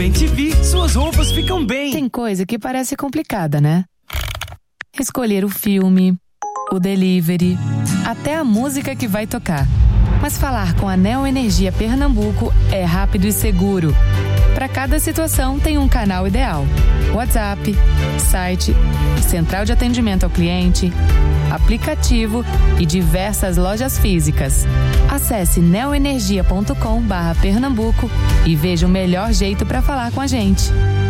NTV, suas roupas ficam bem. Tem coisa que parece complicada, né? Escolher o filme, o delivery, até a música que vai tocar. Mas falar com a Neoenergia Pernambuco é rápido e seguro. Para cada situação tem um canal ideal. WhatsApp, site, central de atendimento ao cliente, aplicativo e diversas lojas físicas. Acesse neoenergia.com/Pernambuco e veja o melhor jeito para falar com a gente.